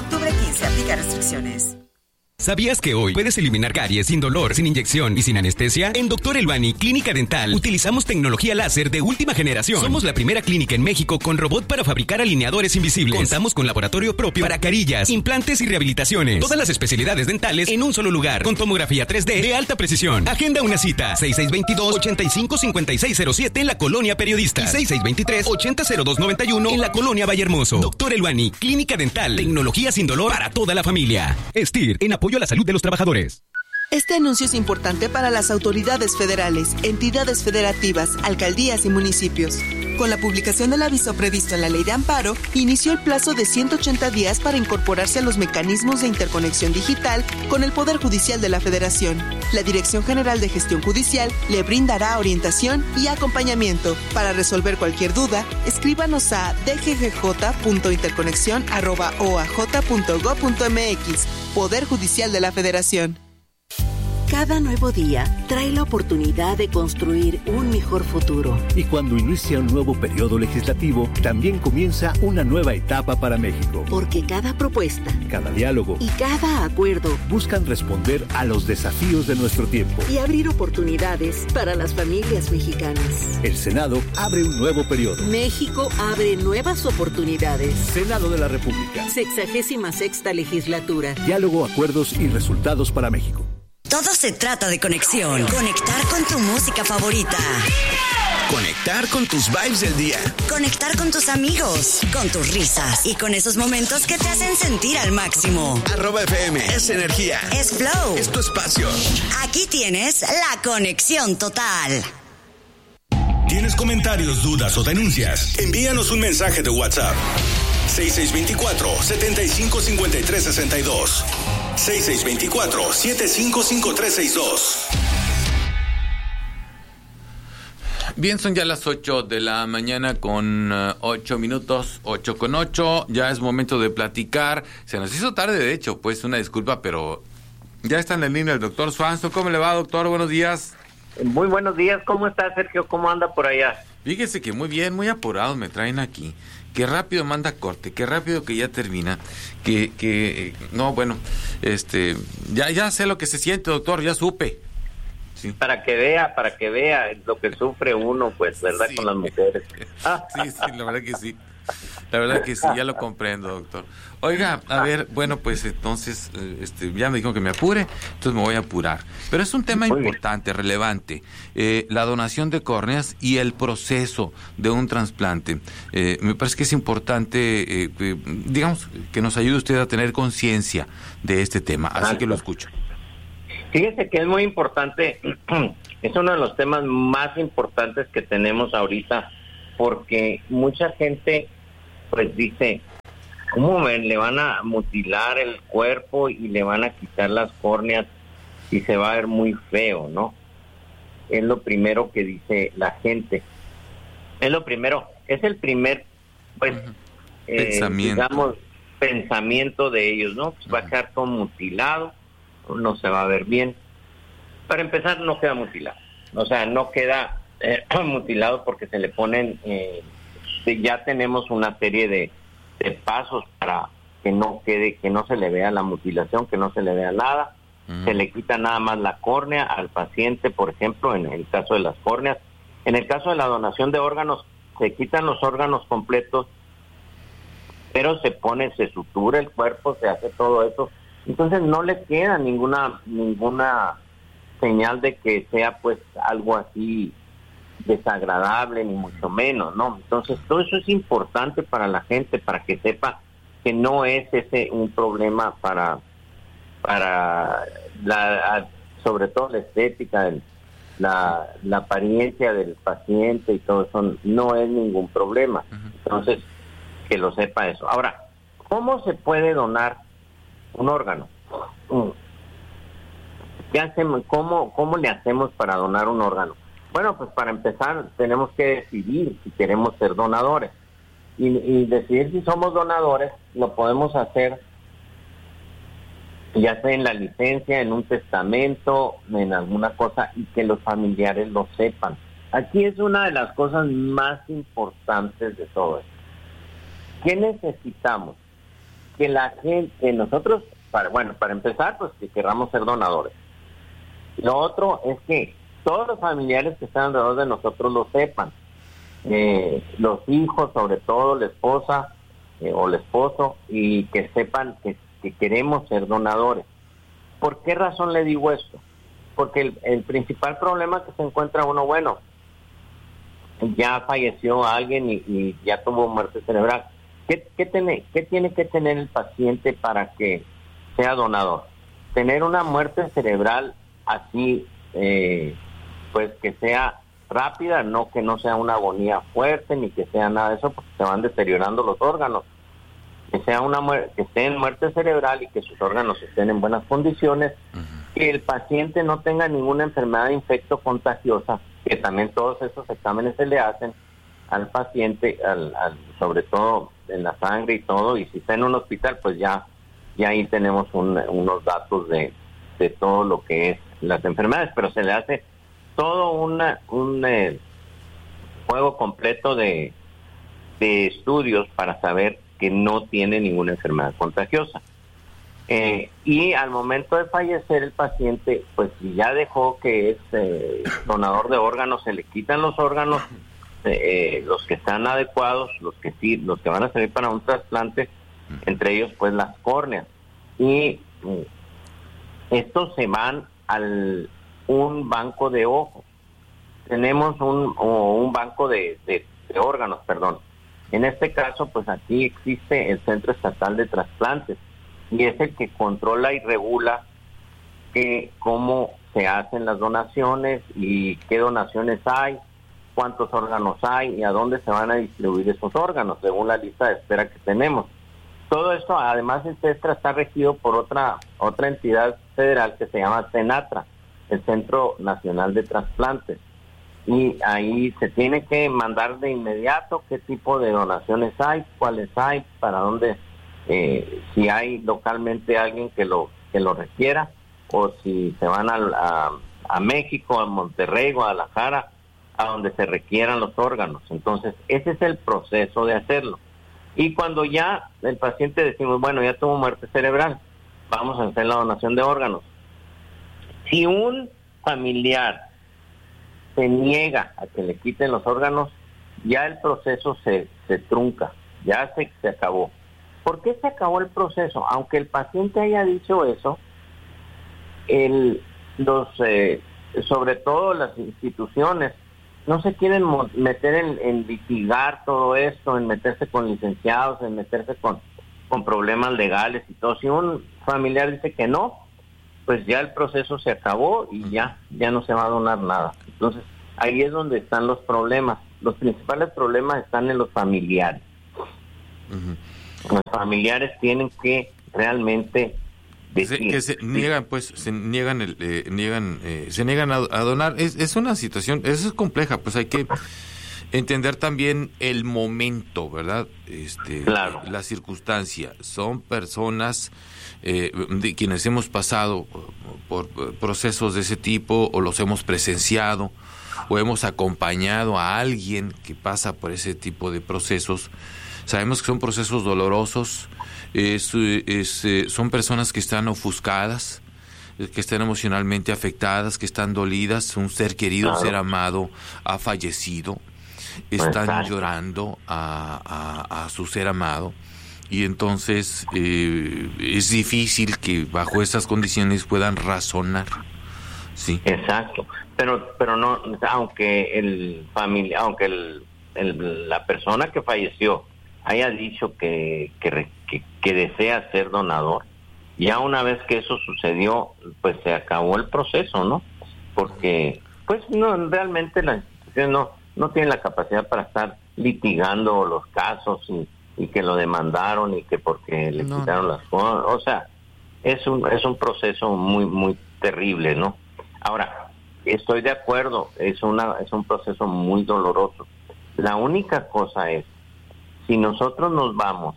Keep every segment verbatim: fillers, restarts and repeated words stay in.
octubre quince, aplica restricciones. ¿Sabías que hoy puedes eliminar caries sin dolor, sin inyección y sin anestesia? En Doctor Elbani Clínica Dental utilizamos tecnología láser de última generación. Somos la primera clínica en México con robot para fabricar alineadores invisibles. Contamos con laboratorio propio para carillas, implantes y rehabilitaciones. Todas las especialidades dentales en un solo lugar, con tomografía tres D de alta precisión. Agenda una cita, seis seis dos dos, ocho cinco cinco seis cero siete en la Colonia Periodista y seis seis dos tres, ocho cero dos nueve uno en la Colonia Vallehermoso. Doctor Elbani Clínica Dental, tecnología sin dolor para toda la familia. Estir, en apoyo a la salud de los trabajadores. Este anuncio es importante para las autoridades federales, entidades federativas, alcaldías y municipios. Con la publicación del aviso previsto en la Ley de Amparo, inició el plazo de ciento ochenta días para incorporarse a los mecanismos de interconexión digital con el Poder Judicial de la Federación. La Dirección General de Gestión Judicial le brindará orientación y acompañamiento. Para resolver cualquier duda, escríbanos a d g g j punto interconexión arroba o a j punto gob punto m x. Poder Judicial de la Federación. Cada nuevo día trae la oportunidad de construir un mejor futuro. Y cuando inicia un nuevo periodo legislativo, también comienza una nueva etapa para México. Porque cada propuesta, cada diálogo y cada acuerdo buscan responder a los desafíos de nuestro tiempo y abrir oportunidades para las familias mexicanas. El Senado abre un nuevo periodo. México abre nuevas oportunidades. Senado de la República. Sexagésima sexta legislatura. Diálogo, acuerdos y resultados para México. Todo se trata de conexión. Conectar con tu música favorita. Conectar con tus vibes del día. Conectar con tus amigos, con tus risas y con esos momentos que te hacen sentir al máximo. Arroba F M es energía. Es flow. Es tu espacio. Aquí tienes la conexión total. ¿Tienes comentarios, dudas o denuncias? Envíanos un mensaje de WhatsApp. seis seis dos cuatro, siete cinco cinco tres seis dos. seis seis dos cuatro, siete cinco cinco tres seis dos. Bien, son ya las ocho de la mañana con uh, ocho minutos, ocho con ocho. Ya es momento de platicar. Se nos hizo tarde, de hecho, pues una disculpa, pero ya está en la línea el doctor Swanson. ¿Cómo le va, doctor? Buenos días. Muy buenos días. ¿Cómo está, Sergio? ¿Cómo anda por allá? Fíjese que muy bien, muy apurados me traen aquí. Qué rápido manda corte, qué rápido que ya termina, que, que, no, bueno, este, ya, ya sé lo que se siente, doctor, ya supe. Sí. Para que vea, para que vea lo que sufre uno, pues, ¿verdad? Sí. Con las mujeres. Sí, sí, la verdad que sí. La verdad que sí, ya lo comprendo, doctor. Oiga, a ver, bueno, pues entonces, este, ya me dijo que me apure, entonces me voy a apurar. Pero es un tema Muy importante, bien. relevante, eh, la donación de córneas y el proceso de un trasplante. Eh, me parece que es importante, eh, que, digamos, que nos ayude usted a tener conciencia de este tema, así que lo escucho. Fíjese que es muy importante, es uno de los temas más importantes que tenemos ahorita, porque mucha gente pues dice, ¿cómo me, le van a mutilar el cuerpo y le van a quitar las córneas y se va a ver muy feo, ¿no? Es lo primero que dice la gente. Es lo primero, es el primer, pues, uh-huh. eh, pensamiento. digamos, pensamiento de ellos, ¿no? Pues uh-huh. va a quedar todo mutilado, no se va a ver bien. Para empezar, no queda mutilado. O sea, no queda eh, mutilado porque se le ponen... Eh, ya tenemos una serie de, de pasos para que no quede, que no se le vea la mutilación, que no se le vea nada. Uh-huh. Se le quita nada más la córnea al paciente, por ejemplo, en el caso de las córneas. En el caso de la donación de órganos, se quitan los órganos completos, pero se pone, se sutura el cuerpo, se hace todo eso. Entonces no le queda ninguna ninguna señal de que sea pues algo así desagradable, ni mucho menos, ¿no? Entonces todo eso es importante para la gente, para que sepa que no es ese un problema para para la sobre todo la estética, el, la, la apariencia del paciente y todo eso, no es ningún problema. Entonces, que lo sepa eso. Ahora, ¿cómo se puede donar un órgano? ¿Qué hacemos? ¿Cómo, cómo le hacemos para donar un órgano? Bueno, pues para empezar tenemos que decidir si queremos ser donadores. Y, y decidir si somos donadores lo podemos hacer ya sea en la licencia, en un testamento, en alguna cosa, y que los familiares lo sepan. Aquí es una de las cosas más importantes de todo esto. ¿Qué necesitamos? que la gente, nosotros, para bueno, para empezar, pues que queramos ser donadores. Lo otro es que todos los familiares que están alrededor de nosotros lo sepan. Eh, los hijos, sobre todo la esposa eh, o el esposo, y que sepan que, que queremos ser donadores. ¿Por qué razón le digo esto? Porque el, el principal problema que se encuentra uno, bueno, ya falleció alguien y, y ya tuvo muerte cerebral. ¿Qué, qué, tiene, ¿Qué tiene que tener el paciente para que sea donador? Tener una muerte cerebral así, eh, pues que sea rápida, no que no sea una agonía fuerte ni que sea nada de eso, porque se van deteriorando los órganos. Que sea una muerte, que esté en muerte cerebral y que sus órganos estén en buenas condiciones, uh-huh. que el paciente no tenga ninguna enfermedad infecto-contagiosa, que también todos esos exámenes se le hacen al paciente, al, al, sobre todo en la sangre y todo, y si está en un hospital, pues ya, ya ahí tenemos un, unos datos de, de todo lo que es las enfermedades, pero se le hace todo una, un eh, juego completo de, de estudios para saber que no tiene ninguna enfermedad contagiosa. Eh, y al momento de fallecer el paciente, pues si ya dejó que es eh, donador de órganos, se le quitan los órganos, eh, los que están adecuados, los que sí, los que van a servir para un trasplante, entre ellos pues las córneas. Y eh, estos se van al un banco de ojos. Tenemos un, o un banco de, de, de órganos, perdón. En este caso, pues aquí existe el Centro Estatal de Trasplantes y es el que controla y regula que, cómo se hacen las donaciones y qué donaciones hay, cuántos órganos hay y a dónde se van a distribuir esos órganos, según la lista de espera que tenemos. Todo esto, además, el CESTRA está regido por otra otra entidad federal que se llama CENATRA, el Centro Nacional de Trasplantes. Y ahí se tiene que mandar de inmediato qué tipo de donaciones hay, cuáles hay, para dónde, eh, si hay localmente alguien que lo que lo requiera, o si se van a, a, a México, a Monterrey, Guadalajara, a donde se requieran los órganos. Entonces, ese es el proceso de hacerlo. Y cuando ya el paciente decimos, bueno, ya tuvo muerte cerebral, vamos a hacer la donación de órganos. Si un familiar se niega a que le quiten los órganos, ya el proceso se, se trunca, ya se, se acabó. ¿Por qué se acabó el proceso? Aunque el paciente haya dicho eso, el, los, eh, sobre todo las instituciones, no se quieren meter en, en litigar todo esto, en meterse con licenciados, en meterse con, con problemas legales y todo. Si un familiar dice que no, pues ya el proceso se acabó y ya, ya no se va a donar nada. Entonces, ahí es donde están los problemas. Los principales problemas están en los familiares. Uh-huh. Los familiares tienen que realmente decir, se, que se niegan, pues, se niegan, el, eh, niegan, eh, se niegan a, a donar. Es, es una situación, eso es compleja, pues hay que entender también el momento, ¿verdad? Este, claro. La circunstancia. Son personas eh, de quienes hemos pasado por, por procesos de ese tipo, o los hemos presenciado, o hemos acompañado a alguien que pasa por ese tipo de procesos. Sabemos que son procesos dolorosos, es, es, eh, son personas que están ofuscadas, que están emocionalmente afectadas, que están dolidas, un ser querido, un ser amado ha fallecido, están llorando a, a, a su ser amado, y entonces eh, es difícil que bajo estas condiciones puedan razonar. Sí. Exacto, pero pero no, aunque el familia, aunque el, el, la persona que falleció haya dicho que, que, que, que desea ser donador, ya una vez que eso sucedió, pues se acabó el proceso, ¿no? Porque pues no, realmente la institución no no tiene la capacidad para estar litigando los casos y, y que lo demandaron y que porque le no. quitaron las cosas. O sea, es un es un proceso muy muy terrible, ¿no? Ahora, estoy de acuerdo, es una es un proceso muy doloroso. La única cosa es, si nosotros nos vamos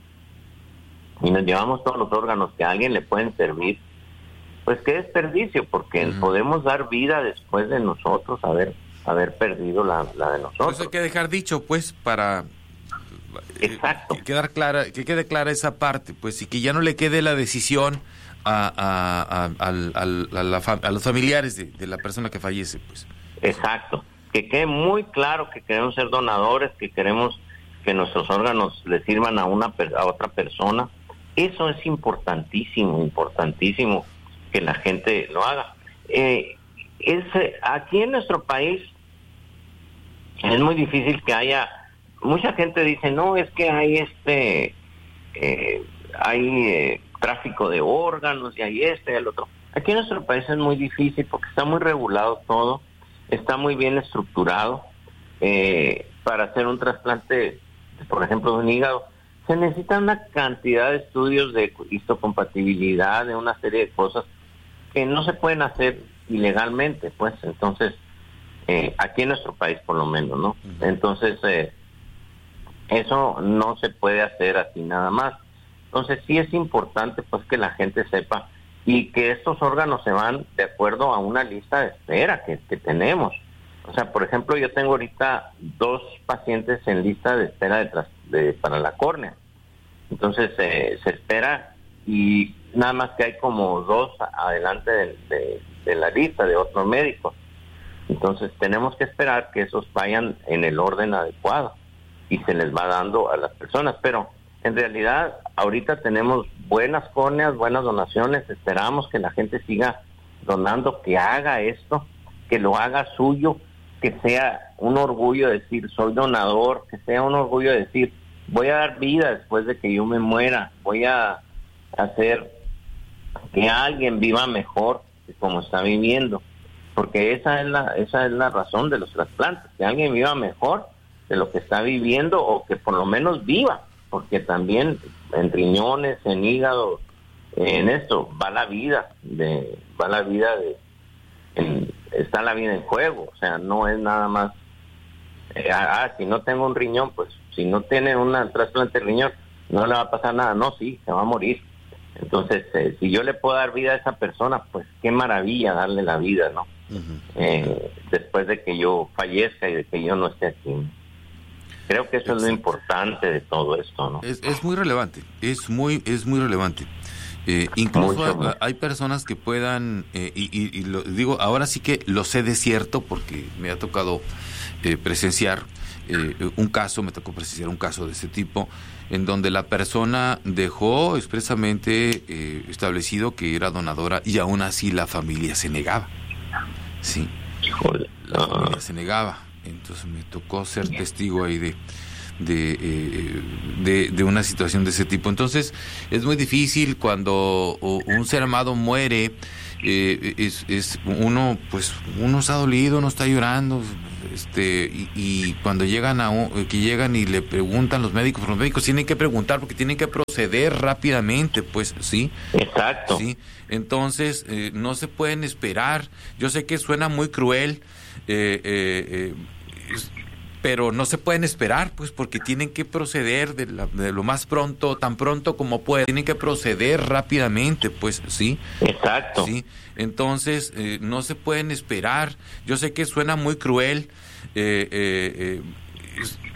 y nos llevamos todos los órganos que a alguien le pueden servir, pues qué desperdicio, porque uh-huh. podemos dar vida después de nosotros haber haber perdido la, la de nosotros. Pues hay que dejar dicho, pues, para Exacto. Que, quedar clara, que quede clara esa parte, pues, y que ya no le quede la decisión a, a, a, a, a, a, la, a los familiares de, de la persona que fallece, pues. Exacto. Que quede muy claro que queremos ser donadores, que queremos que nuestros órganos le sirvan a una a otra persona. Eso es importantísimo, importantísimo que la gente lo haga. Eh, es, aquí en nuestro país es muy difícil que haya, mucha gente dice, no, es que hay este, eh, hay eh, tráfico de órganos y hay este y el otro. Aquí en nuestro país es muy difícil porque está muy regulado todo, está muy bien estructurado. Eh, para hacer un trasplante, por ejemplo, de un hígado, se necesita una cantidad de estudios de histocompatibilidad, de una serie de cosas que no se pueden hacer ilegalmente, pues. Entonces, eh, aquí en nuestro país por lo menos, ¿no? Uh-huh. Entonces, eh, eso no se puede hacer así nada más. Entonces, sí es importante, pues, que la gente sepa y que estos órganos se van de acuerdo a una lista de espera que, que tenemos. O sea, por ejemplo, yo tengo ahorita dos pacientes en lista de espera de, tras, de para la córnea. Entonces, eh, se espera y nada más que hay como dos adelante de, de, de la lista de otros médicos. Entonces, tenemos que esperar que esos vayan en el orden adecuado y se les va dando a las personas. Pero, en realidad, ahorita tenemos buenas córneas, buenas donaciones. Esperamos que la gente siga donando, que haga esto, que lo haga suyo, que sea un orgullo decir soy donador, que sea un orgullo decir voy a dar vida después de que yo me muera, voy a hacer que alguien viva mejor que como está viviendo, porque esa es la esa es la razón de los trasplantes, que alguien viva mejor de lo que está viviendo o que por lo menos viva, porque también en riñones, en hígado, en esto va la vida de va la vida de en, está la vida en juego, o sea, no es nada más, eh, ah, si no tengo un riñón, pues, si no tiene un trasplante de riñón, no le va a pasar nada, no, sí, se va a morir. Entonces, eh, si yo le puedo dar vida a esa persona, pues, qué maravilla darle la vida, ¿no? Uh-huh. Eh, después de que yo fallezca y de que yo no esté aquí. Creo que eso Exacto. es lo importante de todo esto, ¿no? Es, es muy relevante, es muy, es muy relevante. Eh, incluso hay, hay personas que puedan, eh, y, y, y lo digo, ahora sí que lo sé de cierto porque me ha tocado eh, presenciar eh, un caso, me tocó presenciar un caso de ese tipo, en donde la persona dejó expresamente eh, establecido que era donadora y aún así la familia se negaba. Sí, la familia se negaba. Entonces me tocó ser testigo ahí de... De, eh, de de una situación de ese tipo. Entonces es muy difícil cuando un ser amado muere, eh, es, es uno pues uno está dolido, uno está llorando, este y, y cuando llegan a un, que llegan y le preguntan los médicos, los médicos tienen que preguntar porque tienen que proceder rápidamente, pues sí. Exacto. Sí. Entonces eh, no se pueden esperar. Yo sé que suena muy cruel, eh, eh, eh, es, pero no se pueden esperar, pues, porque tienen que proceder de, la, de lo más pronto, tan pronto como pueden. Tienen que proceder rápidamente, pues, ¿sí? Exacto. Sí. Entonces, eh, no se pueden esperar. Yo sé que suena muy cruel, eh, eh, eh,